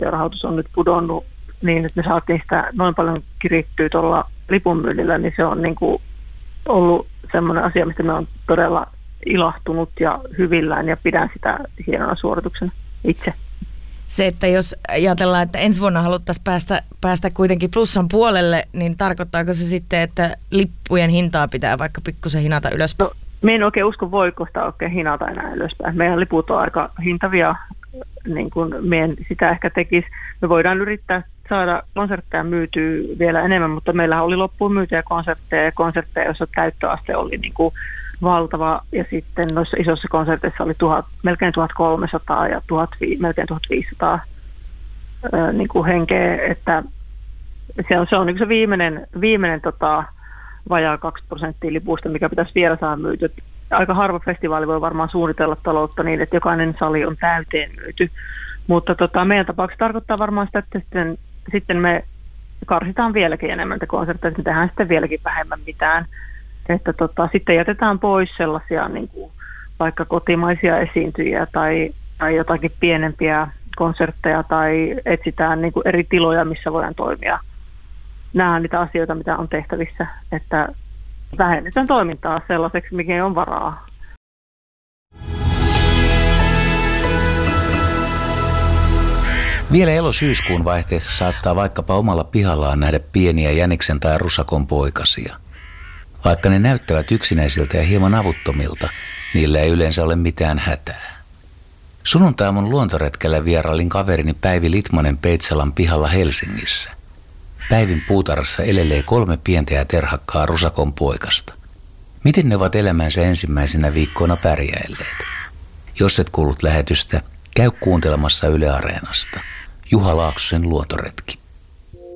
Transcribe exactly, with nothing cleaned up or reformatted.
valtionrahoitus on nyt pudonnut niin, että me saatiin sitä noin paljon kirittyä tuolla lipunmyynnillä, niin se on niin kuin ollut semmoinen asia, mistä me on todella ilahtunut ja hyvillään ja pidän sitä hienona suorituksena itse. Se, että jos ajatellaan, että ensi vuonna haluttaisiin päästä, päästä kuitenkin plussan puolelle, niin tarkoittaako se sitten, että lippujen hintaa pitää vaikka pikkusen hinata ylöspäin? No, me en oikein usko, voiko sitä oikein hinata enää ylöspäin. Meidän liput on aika hintavia, niin kuin me en sitä ehkä tekisi. Me voidaan yrittää saada konsertteja myytyä vielä enemmän, mutta meillä oli loppuun myytyjä konsertteja ja konsertteja, joissa täyttöaste oli niin kuin valtava, ja sitten noissa isoissa konserteissa oli tuhat, melkein tuhatkolmesataa ja tuhat, melkein tuhatviisisataa ää, niin kuin henkeä, että se on se, on niin se viimeinen, viimeinen tota, vajaa kaksi prosenttia lipusta, mikä pitäisi vielä saada myytyä. Aika harva festivaali voi varmaan suunnitella taloutta niin, että jokainen sali on täyteen myyty, mutta tota, meidän tapauksessa tarkoittaa varmaan sitä, että sitten, sitten me karsitaan vieläkin enemmän te konsertteja, että me tehdään sitten vieläkin vähemmän mitään. Että tota, sitten jätetään pois sellaisia niin kuin vaikka kotimaisia esiintyjiä tai, tai jotakin pienempiä konsertteja tai etsitään niin kuin eri tiloja, missä voidaan toimia. Nämä on niitä asioita, mitä on tehtävissä, että vähennetään toimintaa sellaiseksi, mikä on varaa. Vielä elo-syyskuun vaihteessa saattaa vaikkapa omalla pihallaan nähdä pieniä jäniksen tai rusakon poikasia. Vaikka ne näyttävät yksinäisiltä ja hieman avuttomilta, niillä ei yleensä ole mitään hätää. Sunnuntaiaamun luontoretkellä vierailin kaverini Päivi Litmanen Peitsalan pihalla Helsingissä. Päivin puutarhassa elelee kolme pientä ja terhakkaa rusakon poikasta. Miten ne ovat elämänsä ensimmäisenä viikkoina pärjäilleet? Jos et kuullut lähetystä, käy kuuntelemassa Yle Areenasta. Juha Laaksosen luontoretki.